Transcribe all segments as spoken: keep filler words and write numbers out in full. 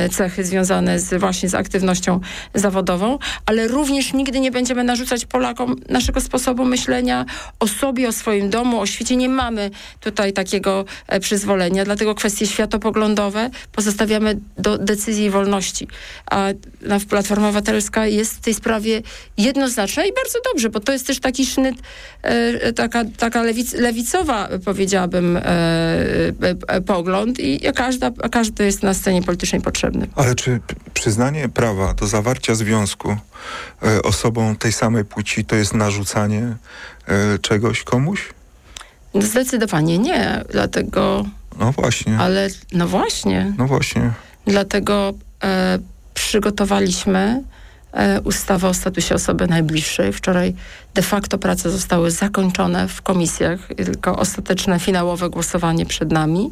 cechy związane z, właśnie z aktywnością zawodową, ale również nigdy nie będziemy narzucać Polakom naszego sposobu myślenia o sobie, o swoim domu, o świecie. Nie mamy tutaj takiego e, przyzwolenia, dlatego kwestie światopoglądowe pozostawiamy do decyzji i wolności. A na, Platforma Obywatelska jest w tej sprawie jednoznaczna i bardzo dobrze, bo to jest też taki sznyt, e, taka, taka lewic, lewicowa, powiedziałabym, e, e, pogląd i każda, każdy jest na scenie politycznej potrzebny. Ale czy przyznanie prawa do zawarcia związku e, osobom tej samej płci to jest narzucanie e, czegoś komuś? Zdecydowanie nie, dlatego... No właśnie. Ale, no właśnie. No właśnie. Dlatego e, przygotowaliśmy e, ustawę o statusie osoby najbliższej. Wczoraj de facto prace zostały zakończone w komisjach, tylko ostateczne, finałowe głosowanie przed nami.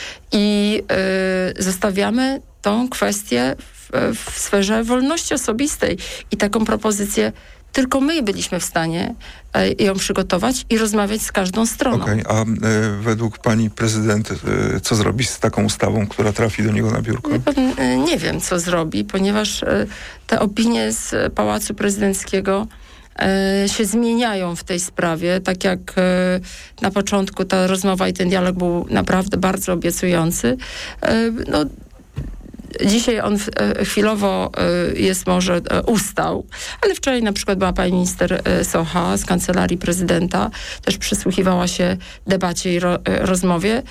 I e, zostawiamy tą kwestię w, w sferze wolności osobistej. I taką propozycję tylko my byliśmy w stanie e, ją przygotować i rozmawiać z każdą stroną. Okej, okay, a e, według pani prezydent e, co zrobi z taką ustawą, która trafi do niego na biurko? Nie, e, nie wiem, co zrobi, ponieważ e, te opinie z Pałacu Prezydenckiego e, się zmieniają w tej sprawie. Tak jak e, na początku ta rozmowa i ten dialog był naprawdę bardzo obiecujący. E, no, Dzisiaj on chwilowo jest może ustał, ale wczoraj na przykład była pani minister Socha z Kancelarii Prezydenta, też przysłuchiwała się debacie i ro, rozmowie.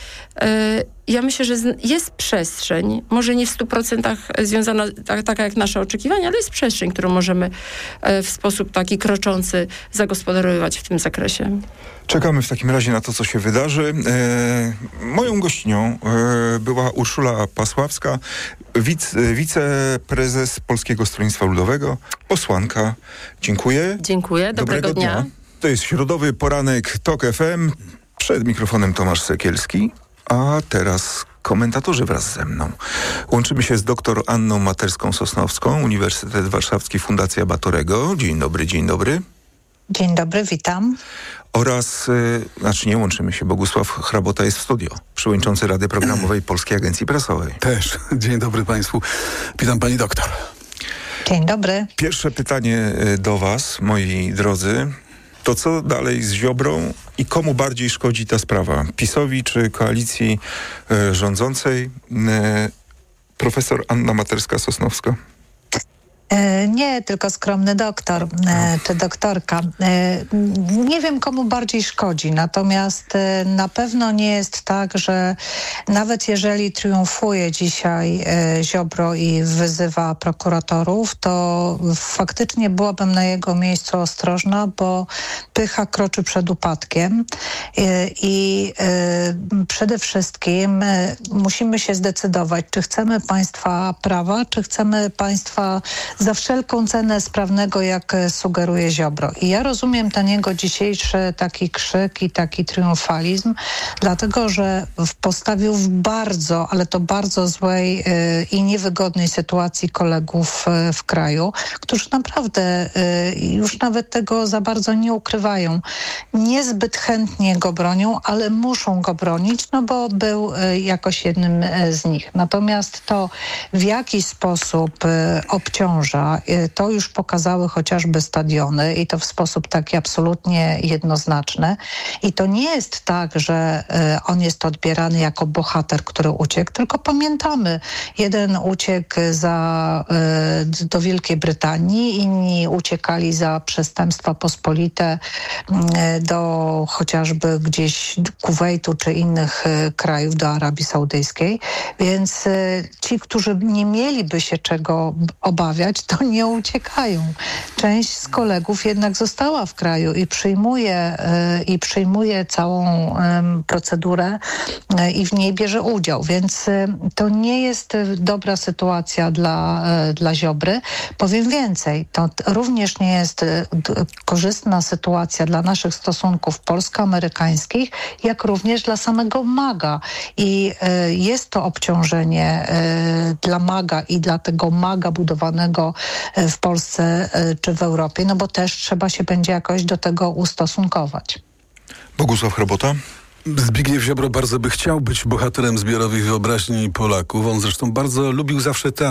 Ja myślę, że jest przestrzeń, może nie w stu procentach związana tak, taka jak nasze oczekiwania, ale jest przestrzeń, którą możemy w sposób taki kroczący zagospodarowywać w tym zakresie. Czekamy w takim razie na to, co się wydarzy. E, moją gościnią e, była Urszula Pasławska, wic, wiceprezes Polskiego Stronnictwa Ludowego, posłanka. Dziękuję. Dziękuję, dobrego, dobrego dnia. dnia. To jest środowy poranek TOK F M. Przed mikrofonem Tomasz Sekielski, a teraz komentatorzy wraz ze mną. Łączymy się z doktor Anną Materską-Sosnowską, Uniwersytet Warszawski, Fundacja Batorego. Dzień dobry, dzień dobry. Dzień dobry, witam. Oraz, yy, znaczy nie łączymy się, Bogusław Hrabota jest w studio, przewodniczący Rady Programowej Polskiej Agencji Prasowej. Też. Dzień dobry Państwu. Witam pani doktor. Dzień dobry. Pierwsze pytanie do was, moi drodzy. To co dalej z Ziobrą i komu bardziej szkodzi ta sprawa? PiS-owi czy koalicji y, rządzącej? Y, profesor Anna Materska-Sosnowska. Nie, tylko skromny doktor czy doktorka. Nie wiem, komu bardziej szkodzi, natomiast na pewno nie jest tak, że nawet jeżeli triumfuje dzisiaj Ziobro i wyzywa prokuratorów, to faktycznie byłabym na jego miejscu ostrożna, bo pycha kroczy przed upadkiem i przede wszystkim musimy się zdecydować, czy chcemy państwa prawa, czy chcemy państwa za wszelką cenę sprawnego, jak sugeruje Ziobro. I ja rozumiem ten jego dzisiejszy taki krzyk i taki triumfalizm, dlatego, że postawił w bardzo, ale to bardzo złej yy, i niewygodnej sytuacji kolegów yy, w kraju, którzy naprawdę yy, już nawet tego za bardzo nie ukrywają. Niezbyt chętnie go bronią, ale muszą go bronić, no bo był yy, jakoś jednym yy, z nich. Natomiast to, w jaki sposób yy, obciąża, to już pokazały chociażby stadiony i to w sposób taki absolutnie jednoznaczny. I to nie jest tak, że on jest odbierany jako bohater, który uciekł, tylko pamiętamy, jeden uciekł za, do Wielkiej Brytanii, inni uciekali za przestępstwa pospolite do chociażby gdzieś Kuwejtu czy innych krajów, do Arabii Saudyjskiej. Więc ci, którzy nie mieliby się czego obawiać, to nie uciekają. Część z kolegów jednak została w kraju i przyjmuje, y, i przyjmuje całą y, procedurę y, i w niej bierze udział. Więc y, to nie jest y, dobra sytuacja dla, y, dla Ziobry. Powiem więcej, to t- również nie jest y, d- korzystna sytuacja dla naszych stosunków polsko-amerykańskich, jak również dla samego MAGA. I y, jest to obciążenie y, dla MAGA i dla tego MAGA budowanego w Polsce czy w Europie, no bo też trzeba się będzie jakoś do tego ustosunkować. Bogusław Hrabota. Zbigniew Ziobro bardzo by chciał być bohaterem zbiorowych wyobraźni Polaków. On zresztą bardzo lubił zawsze teatr.